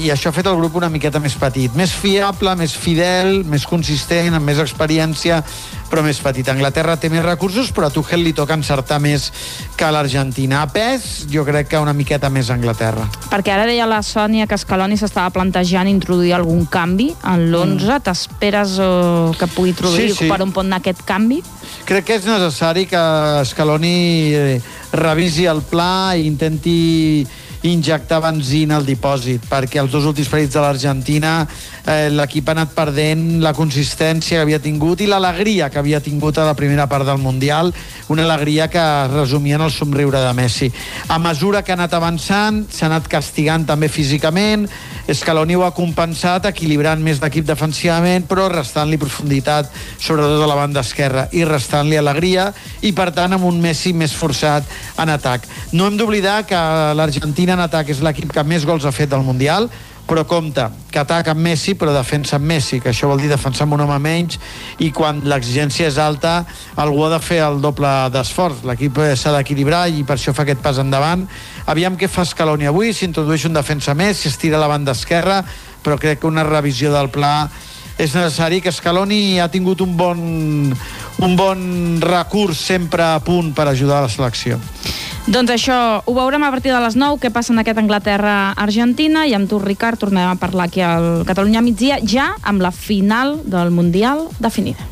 i això ha fet el grup una miqueta més petit, més fiable, més fidel, més consistent, amb més experiència, però més petit. Anglaterra té més recursos, però a Tuchel li toca encertar més que a l'Argentina. A pes, jo crec que una miqueta més a Anglaterra. Perquè ara deia la Sònia que Scaloni s'estava plantejant introduir algun canvi en l'11. T'esperes que pugui introduir per on pot anar aquest canvi? Crec que és necessari que Scaloni revisi el pla i intenti injectar benzina al dipòsit, perquè els 2 últims partits de l'Argentina l'equip ha anat perdent la consistència que havia tingut i l'alegria que havia tingut a la primera part del Mundial, una alegria que es resumia en el somriure de Messi. A mesura que ha anat avançant, s'ha anat castigant també físicament. Scaloni ho ha compensat equilibrant més l'equip defensivament, però restant-li profunditat, sobretot a la banda esquerra, i restant-li alegria, i per tant amb un Messi més forçat en atac. No hem d'oblidar que l'Argentina en atac és l'equip que més gols ha fet del Mundial, però compte, que ataca amb Messi però defensa amb Messi, que això vol dir defensar amb un home menys, i quan l'exigència és alta algú ha de fer el doble d'esforç. L'equip s'ha d'equilibrar i per això fa aquest pas endavant. Aviam què fa Scaloni avui, si introdueix un defensa més, si estira la banda esquerra, però crec que una revisió del pla és necessari, que Scaloni ha tingut un bon recurs sempre a punt per ajudar a la selecció. Doncs això, ho veurem a partir de les 9, què passa en aquest Anglaterra-Argentina, i amb tu, Ricard, tornem a parlar aquí al Catalunya Migdia, ja amb la final del Mundial definida.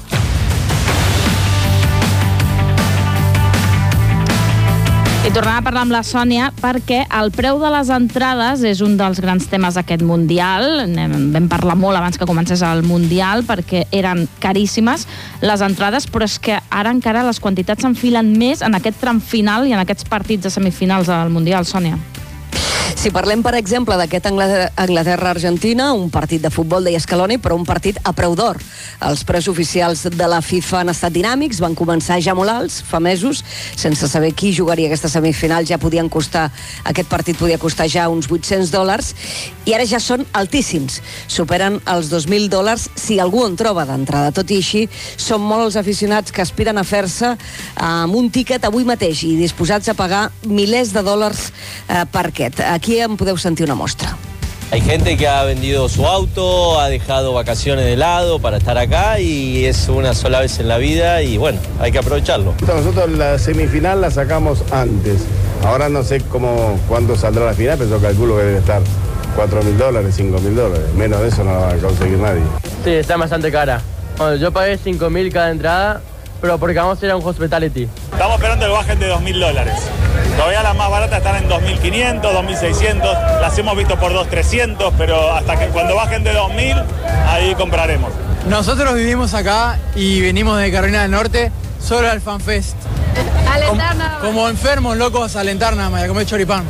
I tornem a parlar amb la Sònia perquè el preu de les entrades és un dels grans temes d'aquest Mundial. Vam parlar molt abans que comencés el Mundial perquè eren caríssimes les entrades, però és que ara encara les quantitats s'enfilen més en aquest tram final i en aquests partits de semifinals del Mundial, Sònia. Si parlem, per exemple, d'aquest Anglaterra-Argentina, un partit de futbol, deia Scaloni, però un partit a preu d'or. Els preus oficials de la FIFA han estat dinàmics, van començar ja molt alts, fa mesos, sense saber qui jugaria aquesta semifinal, aquest partit podia costar ja uns $800, i ara ja són altíssims. Superen els $2.000 si algú en troba d'entrada. Tot i així, són molts els aficionats que aspiren a fer-se amb un tíquet avui mateix i disposats a pagar milers de dòlars per aquest. Aquí en podeu sentir una mostra. Hay gente que ha vendido su auto, ha dejado vacaciones de lado para estar acá y es una sola vez en la vida y bueno, hay que aprovecharlo. Nosotros la semifinal la sacamos antes. Ahora no sé cuándo saldrá la final, pero yo calculo que debe estar $4.000, $5.000. Menos de eso no la va a conseguir nadie. Sí, está bastante cara. Bueno, yo pagué $5.000 cada entrada, pero porque vamos a ir a un hospitality. Estamos esperando que bajen de $2.000. Todavía las más baratas están en 2.500, 2.600. Las hemos visto por 2.300, pero hasta que cuando bajen de 2.000, ahí compraremos. Nosotros vivimos acá y venimos de Carolina del Norte solo al FanFest. Alentar nada más. Como enfermos, locos, a alentar nada más y a comer choripán.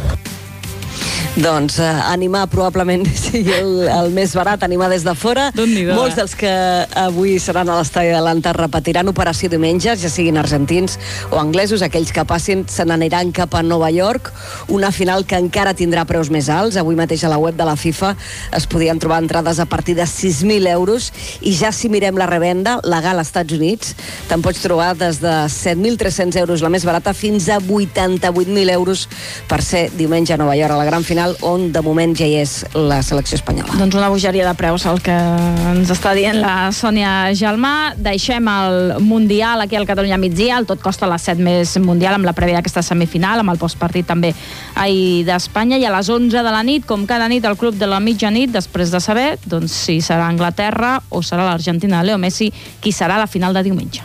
Doncs animar probablement sigui el més barat, animar des de fora. Molts dels que avui seran a l'estadi de l'Anta repetiran operació diumenge, ja siguin argentins o anglesos. Aquells que passin se n'aniran cap a Nova York, una final que encara tindrà preus més alts. Avui mateix a la web de la FIFA es podien trobar entrades a partir de 6.000 euros, i ja si mirem la revenda legal als Estats Units te'n pots trobar des de 7.300 euros la més barata fins a 88.000 euros per ser diumenge a Nova York, a la gran final, on de moment ja hi és la selecció espanyola. Doncs una bogeria de preus, el que ens està dient la Sònia Gelmà. Deixem el Mundial aquí al Catalunya Migdia, el tot costa les 7 més Mundial, amb la prèvia d'aquesta semifinal, amb el postpartit també ahir d'Espanya, i a les 11 de la nit, com cada nit, al Club de la Mitjanit, després de saber si serà Anglaterra o serà l'Argentina de Leo Messi qui serà la final de diumenge.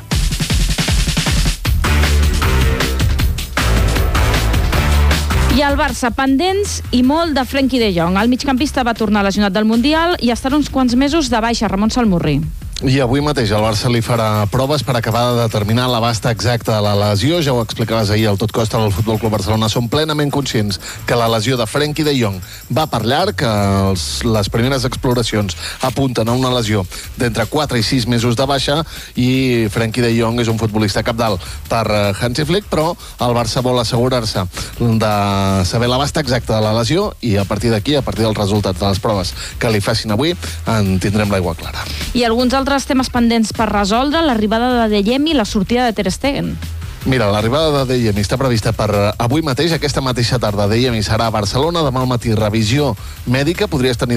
I el Barça, pendents i molt de Frenkie de Jong. El migcampista va tornar lesionat del Mundial i estarà uns quants mesos de baixa. Ramon Salmurri. I avui mateix el Barça li farà proves per acabar de determinar l'abast exacte de la lesió. Ja ho explicaves ahir al Tot Costa del Futbol Club Barcelona. Som plenament conscients que la lesió de Frenkie de Jong va per llarg, que les primeres exploracions apunten a una lesió d'entre 4 i 6 mesos de baixa, i Frenkie de Jong és un futbolista capdalt per Hansi Flick, però el Barça vol assegurar-se de saber l'abast exacte de la lesió, i a partir d'aquí, a partir dels resultats de les proves que li facin avui, en tindrem l'aigua clara. I alguns altres temes pendents per resoldre: l'arribada de De Jong i la sortida de Ter Stegen. Mira, l'arribada de De Jong està prevista per avui mateix, aquesta mateixa tarda. De Jong serà a Barcelona, demà al matí revisió mèdica, podries tenir